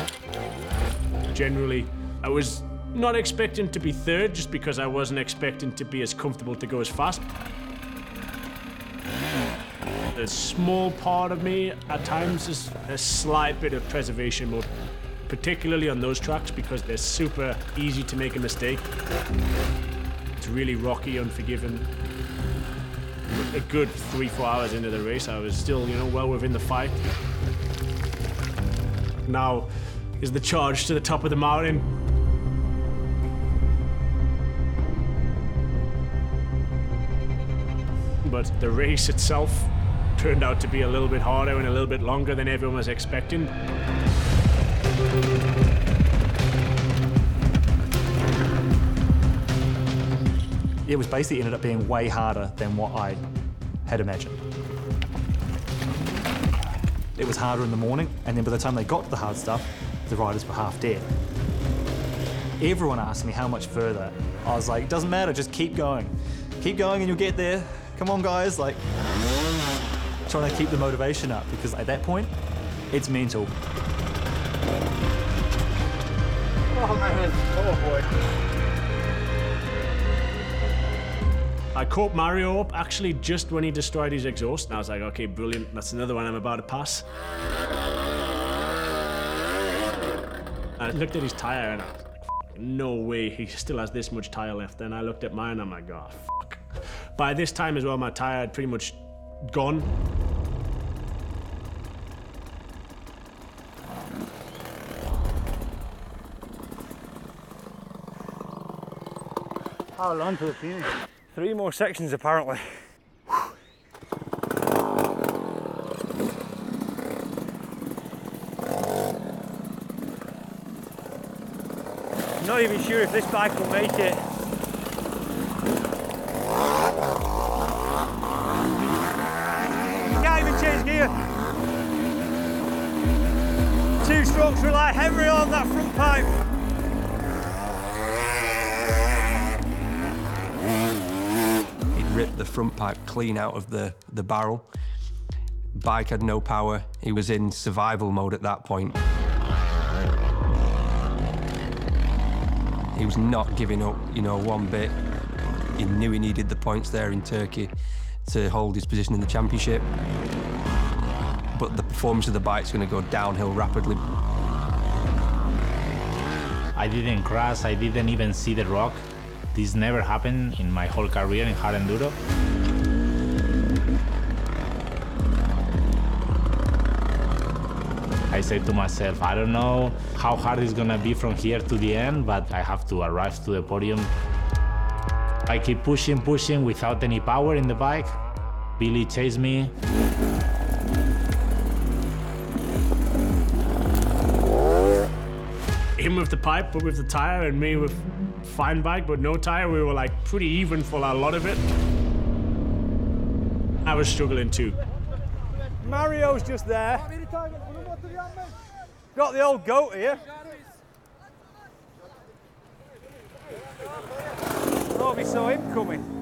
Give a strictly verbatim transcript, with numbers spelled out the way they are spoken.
Generally, I was not expecting to be third just because I wasn't expecting to be as comfortable to go as fast. A small part of me at times is a slight bit of preservation mode, particularly on those tracks because they're super easy to make a mistake. It's really rocky, unforgiving. A good three, four hours into the race, I was still, you know, well within the fight. Now is the charge to the top of the mountain. But the race itself turned out to be a little bit harder and a little bit longer than everyone was expecting. It was basically ended up being way harder than what I had imagined. It was harder in the morning, and then by the time they got to the hard stuff, the riders were half dead. Everyone asked me how much further. I was like, doesn't matter, just keep going. Keep going and you'll get there. Come on, guys, like, trying to keep the motivation up, because at that point, it's mental. Oh, man. Oh, boy. I caught Mario up actually just when he destroyed his exhaust, and I was like, okay, brilliant, that's another one I'm about to pass. I looked at his tire and I was like, no way, he still has this much tire left. Then I looked at mine and I'm like, oh, fuck. By this time as well, my tire had pretty much gone. How long to the finish? Three more sections, apparently. I'm not even sure if this bike will make it. Can't even change gear. Two strokes rely heavily on that front pipe. Ripped the front pipe clean out of the, the barrel. Bike had no power. He was in survival mode at that point. He was not giving up, you know, one bit. He knew he needed the points there in Turkey to hold his position in the championship. But the performance of the bike's going to go downhill rapidly. I didn't crash, I didn't even see the rock. This never happened in my whole career in hard enduro. I said to myself, I don't know how hard it's gonna be from here to the end, but I have to arrive to the podium. I keep pushing, pushing without any power in the bike. Billy chased me. Him with the pipe, but with the tire, and me with fine bike, but no tire. We were like pretty even for a lot of it. I was struggling too. Mario's just there. Got the old goat here. Thought we saw him coming.